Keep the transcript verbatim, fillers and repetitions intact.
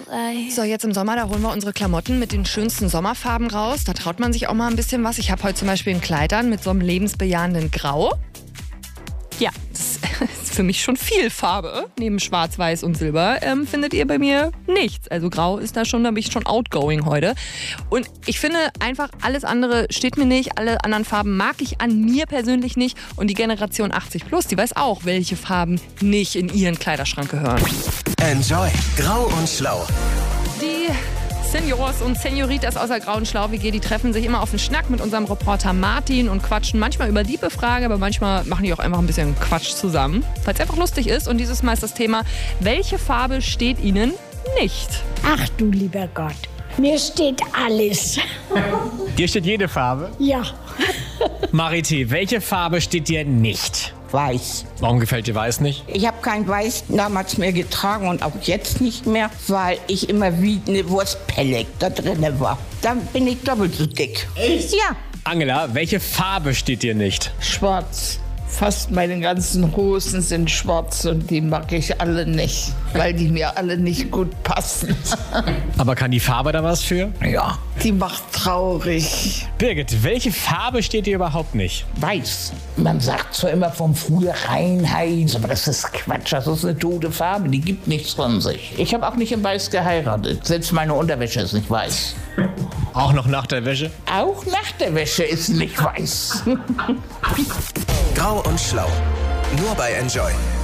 So, jetzt im Sommer, da holen wir unsere Klamotten mit den schönsten Sommerfarben raus. Da traut man sich auch mal ein bisschen was. Ich habe heute zum Beispiel ein Kleid an mit so einem lebensbejahenden Grau. Ja, das ist für mich schon viel Farbe. Neben Schwarz, Weiß und Silber ähm, findet ihr bei mir nichts. Also Grau ist da schon, da bin ich schon outgoing heute. Und ich finde einfach, alles andere steht mir nicht. Alle anderen Farben mag ich an mir persönlich nicht. Und die Generation achtzig plus, die weiß auch, welche Farben nicht in ihren Kleiderschrank gehören. Enjoy Grau und Schlau. Die Seniors und Senioritas außer Grau und Schlau W G, die treffen sich immer auf den Schnack mit unserem Reporter Martin und quatschen manchmal über die Befrage, aber manchmal machen die auch einfach ein bisschen Quatsch zusammen, weil es einfach lustig ist. Und dieses Mal ist das Thema, welche Farbe steht Ihnen nicht? Ach du lieber Gott, mir steht alles. Dir steht jede Farbe? Ja. Marité, welche Farbe steht dir nicht? Weiß. Warum gefällt dir Weiß nicht? Ich habe kein Weiß damals mehr getragen und auch jetzt nicht mehr, weil ich immer wie eine Wurstpellet da drin war. Dann bin ich doppelt so dick. Echt? Ja. Angela, welche Farbe steht dir nicht? Schwarz. Fast meine ganzen Hosen sind schwarz und die mag ich alle nicht, weil die mir alle nicht gut passen. Aber kann die Farbe da was für? Ja, die macht traurig. Birgit, welche Farbe steht dir überhaupt nicht? Weiß. Man sagt zwar immer vom früher Reinheit, aber das ist Quatsch. Das ist eine tote Farbe, die gibt nichts von sich. Ich habe auch nicht in Weiß geheiratet. Selbst meine Unterwäsche ist nicht weiß. Auch noch nach der Wäsche? Auch nach der Wäsche ist nicht weiß. Grau und Schlau. Nur bei Enjoy.